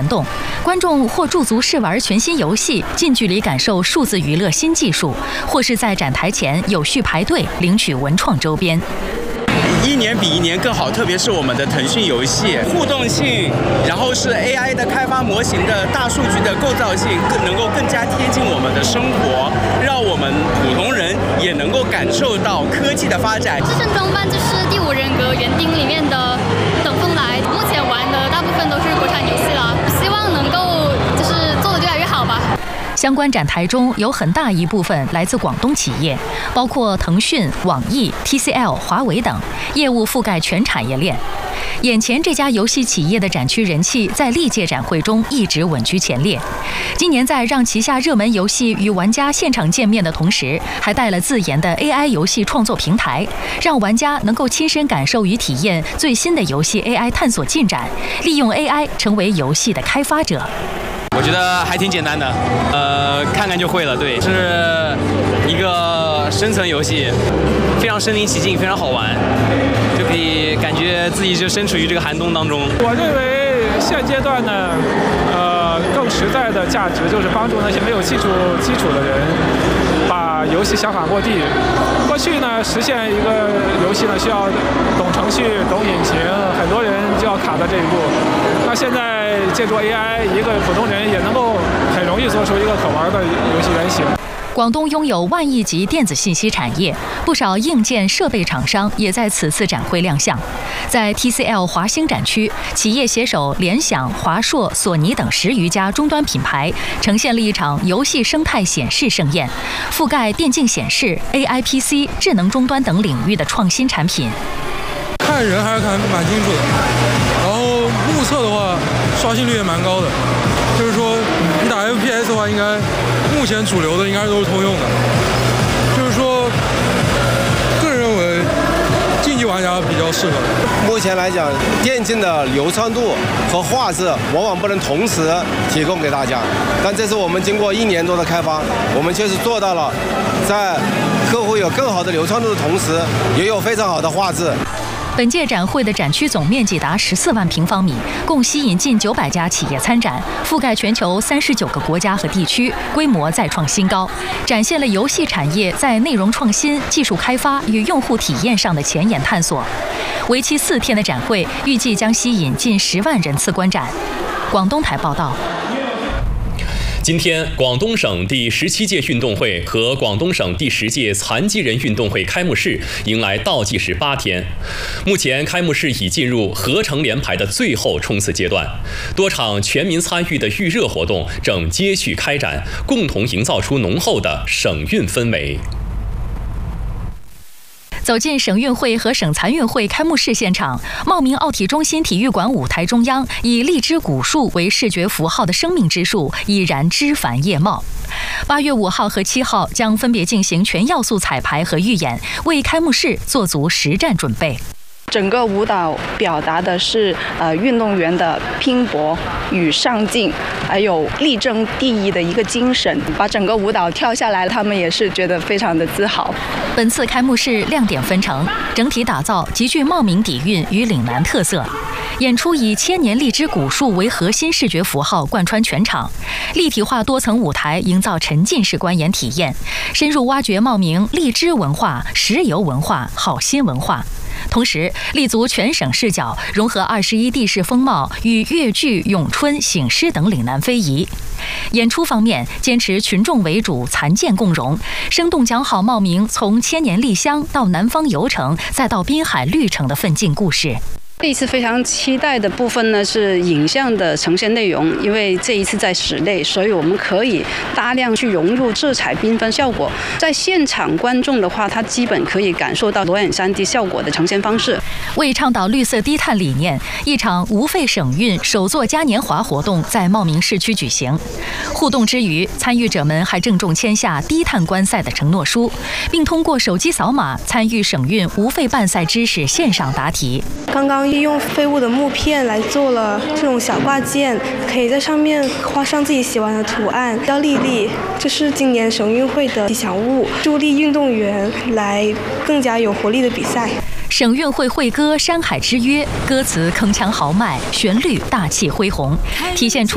动，观众或驻足试玩全新游戏，近距离感受数字娱乐新技术，或是在展台前有序排队领取文创周边。 一年比一年更好，特别是我们的腾讯游戏互动性，然后是 AI 的开发模型的大数据的构造性，能够更加贴近我们的生活，让我们普通人也能够感受到科技的发展。 自身装扮就是《第五人格》园丁里面的等风来，目前玩的大部分都是国产游戏啦，希望能够就是做得越来越好吧。 相关展台中有很大一部分来自广东企业，包括腾讯、网易、TCL、华为等，业务覆盖全产业链。眼前这家游戏企业的展区人气在历届展会中一直稳居前列。今年在让旗下热门游戏与玩家现场见面的同时，还带了自研的 AI 游戏创作平台，让玩家能够亲身感受与体验最新的游戏 AI 探索进展，利用 AI 成为游戏的开发者。 我觉得还挺简单的，看看就会了。对，是一个生存游戏，非常身临其境，非常好玩，就可以感觉自己就身处于这个寒冬当中。 我认为现阶段呢，更实在的价值就是帮助那些没有技术基础的人，把游戏想法落地。过去呢，实现一个游戏呢，需要懂程序、懂引擎，很多人就要卡在这一步。那现在借助 AI， 一个普通人也能够很容易做出一个可玩的游戏原型。 广东拥有万亿级电子信息产业，不少硬件设备厂商也在此次展会亮相。在 TCL 华星展区，企业携手联想、华硕、索尼等10余家终端品牌，呈现了一场游戏生态显示盛宴，覆盖电竞显示、AI PC、智能终端等领域的创新产品。 看人还是看蛮清楚的，然后目测的话，刷新率也蛮高的。就是说，你打 FPS 的话，应该目前主流的应该都是通用的。就是说，个人认为竞技玩家比较适合。 目前来讲，电竞的流畅度和画质往往不能同时提供给大家，但这是我们经过1年多的开发，我们确实做到了，在客户有更好的流畅度的同时，也有非常好的画质。 本届展会的展区总面积达14万平方米，共吸引近900家企业参展，覆盖全球39个国家和地区，规模再创新高，展现了游戏产业在内容创新、技术开发与用户体验上的前沿探索。为期4天的展会，预计将吸引近10万人次观展。广东台报道。 今天，广东省第17届运动会和广东省第10届残疾人运动会开幕式迎来倒计时8天。目前，开幕式已进入合成连排的最后冲刺阶段，多场全民参与的预热活动正接续开展，共同营造出浓厚的省运氛围。 走进省运会和省残运会开幕式现场，茂名奥体中心体育馆舞台中央，以荔枝古树为视觉符号的生命之树已然枝繁叶茂。8月5号和7号将分别进行全要素彩排和预演，为开幕式做足实战准备。 整个舞蹈表达的是运动员的拼搏与上进，还有力争第一的一个精神。把整个舞蹈跳下来，他们也是觉得非常的自豪。 本次开幕式亮点纷呈，整体打造极具茂名底蕴与岭南特色。演出以千年荔枝古树为核心视觉符号贯穿全场，立体化多层舞台营造沉浸式观演体验，深入挖掘茂名荔枝文化、石油文化、好心文化。同时，立足全省视角，融合21地势风貌与粤剧、咏春、醒狮等岭南非遗。演出方面，坚持群众为主、残健共融，生动讲好茂名从千年丽乡到南方游城，再到滨海绿城的奋进故事。 这一次非常期待的部分呢是影像的呈现内容，因为这一次在室内，所以我们可以大量去融入色彩缤纷效果。在现场观众的话，他基本可以感受到裸眼3D 效果的呈现方式。 为倡导绿色低碳理念，一场无废省运首座嘉年华活动在茂名市区举行。互动之余，参与者们还郑重签下低碳观赛的承诺书，并通过手机扫码参与省运无废办赛知识线上答题。 刚刚利用废物的木片来做了这种小挂件，可以在上面画上自己喜欢的图案，叫丽丽。这是今年省运会的吉祥物，助力运动员来更加有活力的比赛。 省运会会歌《山海之约》，歌词铿锵豪迈，旋律大气恢宏，体现出